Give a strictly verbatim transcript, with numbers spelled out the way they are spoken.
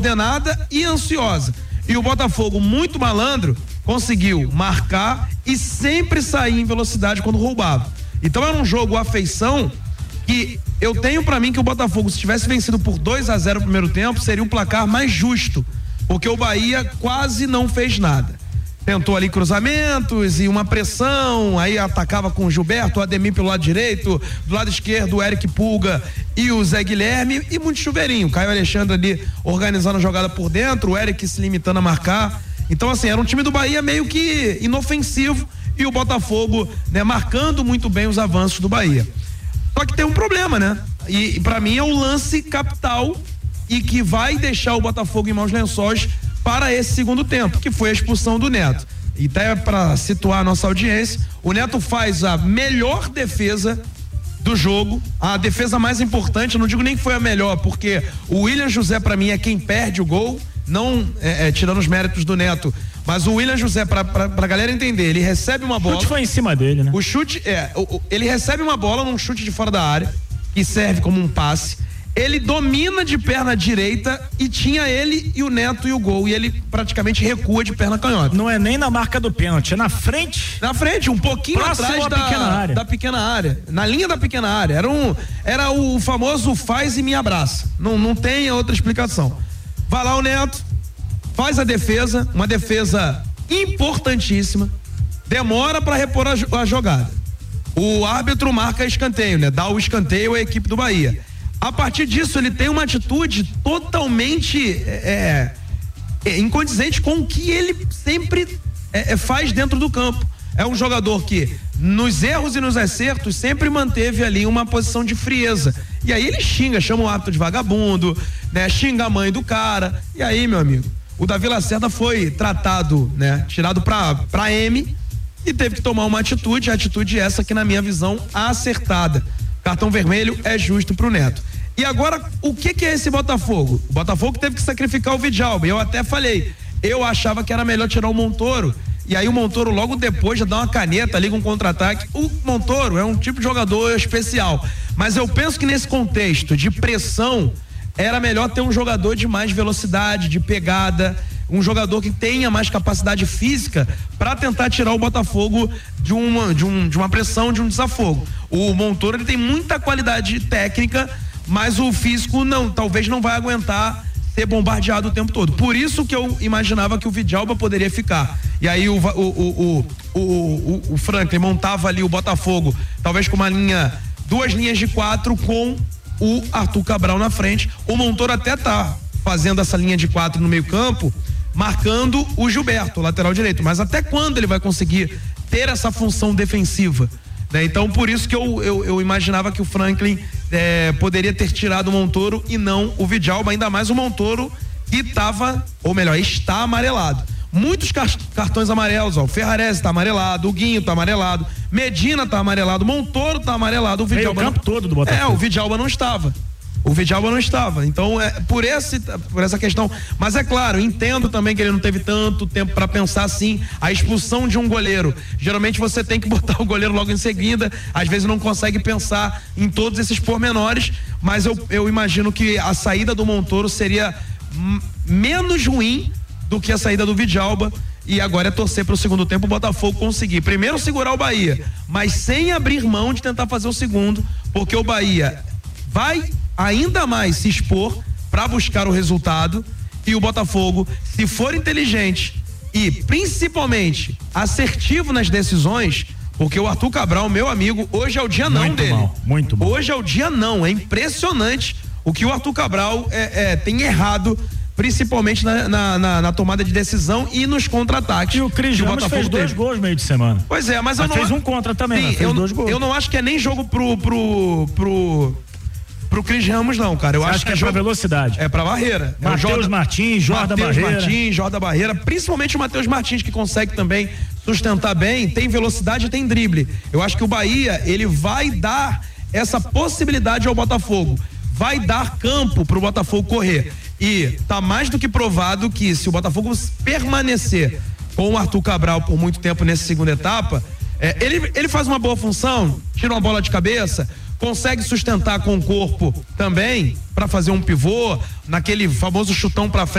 desordenada e ansiosa. E o Botafogo, muito malandro, conseguiu marcar e sempre sair em velocidade quando roubava. Então era um jogo afeição que eu tenho pra mim que o Botafogo, se tivesse vencido por dois a zero no primeiro tempo, seria um placar mais justo, porque o Bahia quase não fez nada. Tentou ali cruzamentos e uma pressão, aí atacava com o Gilberto, o Ademir pelo lado direito, do lado esquerdo o Eric Pulga e o Zé Guilherme, e muito chuveirinho, Caio Alexandre ali organizando a jogada por dentro, o Eric se limitando a marcar. Então assim, era um time do Bahia meio que inofensivo e o Botafogo, né, marcando muito bem os avanços do Bahia. Só que tem um problema, né? E, e pra mim é o lance capital e que vai deixar o Botafogo em maus lençóis para esse segundo tempo, que foi a expulsão do Neto. E até para situar a nossa audiência, o Neto faz a melhor defesa do jogo, a defesa mais importante, eu não digo nem que foi a melhor, porque o William José para mim é quem perde o gol, não é, é, tirando os méritos do Neto, mas o William José, pra, pra, pra galera entender, ele recebe uma bola. O chute foi em cima dele, né? O chute, é, o, o, ele recebe uma bola num chute de fora da área, que serve como um passe. Ele domina de perna direita e tinha ele e o Neto e o gol, e ele praticamente recua de perna canhota. Não é nem na marca do pênalti, é na frente. Na frente, um pouquinho Próximo atrás da pequena área. da pequena área, na linha da pequena área. Era um, era o famoso faz e me abraça. Não, não tem outra explicação. Vai lá o Neto, faz a defesa, uma defesa importantíssima, demora para repor a, a jogada. O árbitro marca escanteio, né? Dá o escanteio à equipe do Bahia. A partir disso, ele tem uma atitude totalmente é, é, incondizente com o que ele sempre é, faz dentro do campo. É um jogador que, nos erros e nos acertos, sempre manteve ali uma posição de frieza. E aí ele xinga, chama o árbitro de vagabundo, né? Xinga a mãe do cara. E aí, meu amigo, o Davi Lacerda foi tratado, né? Tirado pra, pra M e teve que tomar uma atitude, a atitude essa que, na minha visão, acertada. Cartão vermelho é justo pro Neto. E agora, o que que é esse Botafogo? O Botafogo teve que sacrificar o Vidjalba. Eu até falei, eu achava que era melhor tirar o Montoro. E aí o Montoro logo depois já dá uma caneta ali com um contra-ataque. O Montoro é um tipo de jogador especial. Mas eu penso que nesse contexto de pressão, era melhor ter um jogador de mais velocidade, de pegada, um jogador que tenha mais capacidade física para tentar tirar o Botafogo de uma, de, um, de uma pressão, de um desafogo. O Montoro, ele tem muita qualidade técnica, mas o físico não, talvez não vai aguentar ser bombardeado o tempo todo. Por isso que eu imaginava que o Vidjalba poderia ficar. E aí o, o, o, o, o, o Franklin montava ali o Botafogo, talvez com uma linha, duas linhas de quatro com o Arthur Cabral na frente. O Montoro até tá fazendo essa linha de quatro no meio campo, marcando o Gilberto, lateral direito. Mas até quando ele vai conseguir ter essa função defensiva? Né? Então, por isso que eu, eu, eu imaginava que o Franklin é, poderia ter tirado o Montoro e não o Vidjalba, ainda mais o Montoro que estava, ou melhor, está amarelado. Muitos cartões amarelos, ó, o Ferrarese tá amarelado, o Guinho tá amarelado, Medina tá amarelado, Montoro tá amarelado, o Vidjalba. O campo todo do Botafogo. É, o Vidjalba não estava. O Vidjalba não estava. Então, é por, esse, por essa questão. Mas é claro, entendo também que ele não teve tanto tempo para pensar assim. A expulsão de um goleiro. Geralmente você tem que botar o goleiro logo em seguida. Às vezes não consegue pensar em todos esses pormenores. Mas eu, eu imagino que a saída do Montoro seria m- menos ruim do que a saída do Vidjalba. E agora é torcer para o segundo tempo o Botafogo conseguir primeiro segurar o Bahia, mas sem abrir mão de tentar fazer o segundo, porque o Bahia vai ainda mais se expor para buscar o resultado, e o Botafogo, se for inteligente e principalmente assertivo nas decisões, porque o Arthur Cabral, meu amigo, hoje é o dia não muito dele. Mal, muito mal. Hoje é o dia não, é impressionante o que o Arthur Cabral é, é, tem errado, principalmente na, na, na, na tomada de decisão e nos contra-ataques. E o Cris Ramos fez dois teve. gols meio de semana. Pois é, mas, mas eu não... fez um contra também, Sim, né? Fez eu, dois gols. Eu não acho que é nem jogo pro... pro, pro... pro Cris Ramos não, cara. Eu Você acho acha que, que é jogo... pra velocidade. É pra barreira. Matheus é Jorda... Martins, Jorda Mateus Barreira. Martins, Jorda Barreira, principalmente o Matheus Martins, que consegue também sustentar bem, tem velocidade e tem drible. Eu acho que o Bahia, ele vai dar essa possibilidade ao Botafogo. Vai dar campo pro Botafogo correr. E tá mais do que provado que se o Botafogo permanecer com o Arthur Cabral por muito tempo nessa segunda etapa, é, ele, ele faz uma boa função, tira uma bola de cabeça, consegue sustentar com o corpo também para fazer um pivô, naquele famoso chutão para frente.